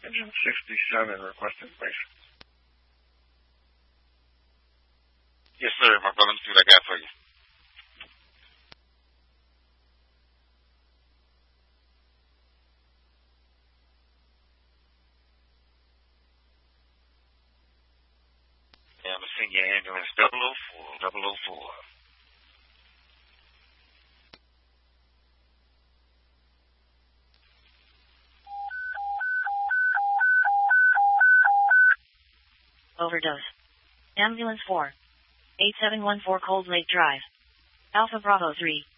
Engine 67 requesting information. Yes, sir. My brother, let me see what I got for you. Yeah, I'm going to send your ambulance 004. Overdose. Ambulance 4. 8714 Cold Lake Drive. Alpha Bravo 3.